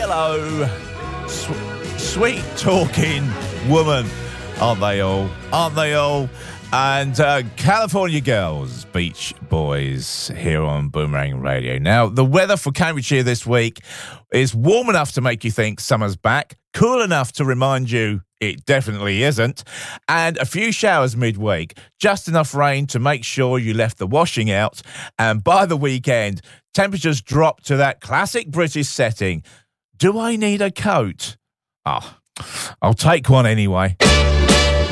hello. Sweet talking woman. Aren't they all? Aren't they all? And California Girls, Beach Boys, here on Boomerang Radio. Now, the weather for Cambridgeshire this week is warm enough to make you think summer's back, cool enough to remind you it definitely isn't, and a few showers midweek, just enough rain to make sure you left the washing out, and by the weekend, temperatures drop to that classic British setting. Do I need a coat? Oh, I'll take one anyway.